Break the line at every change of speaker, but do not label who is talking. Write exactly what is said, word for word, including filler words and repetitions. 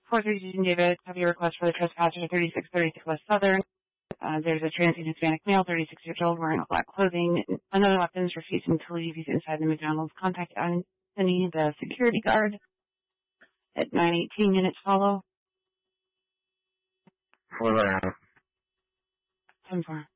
four thirty-two David, copy your request for the trespasser to thirty-six thirty-six West Southern. Uh, there's a transient Hispanic male, thirty-six years old, wearing all black clothing. Another weapon is refusing to leave. He's inside the McDonald's. Contact Anthony, the security guard, at nine eighteen units follow.
What do I have?
ten four.